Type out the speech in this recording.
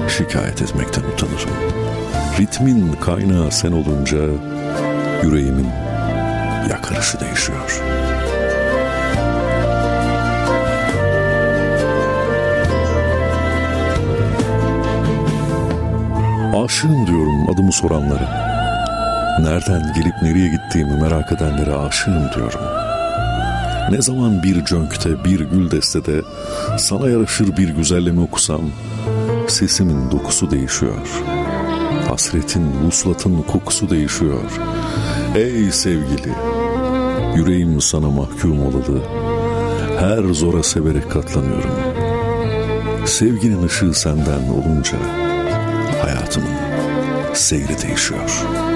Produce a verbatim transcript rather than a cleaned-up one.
şikayet etmekten utanırım. Ritmin kaynağı sen olunca yüreğimin yakarışı değişiyor. Aşığım diyorum adımı soranlara. Nereden gelip nereye gittiğimi merak edenlere aşığım diyorum. Ne zaman bir cönkte, bir gül destede sana yaraşır bir güzelleme okusam, sesimin dokusu değişiyor. Hasretin, vuslatın kokusu değişiyor. Ey sevgili, yüreğim sana mahkum olalı, her zora severek katlanıyorum. Sevginin ışığı senden olunca hayatımın seyri değişiyor.